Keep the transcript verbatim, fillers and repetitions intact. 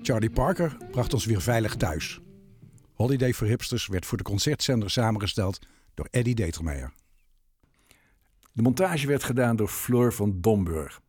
Charlie Parker bracht ons weer veilig thuis. Holiday for Hipsters werd voor de concertzender samengesteld door Eddie Determeijer. De montage werd gedaan door Floor van Domburg.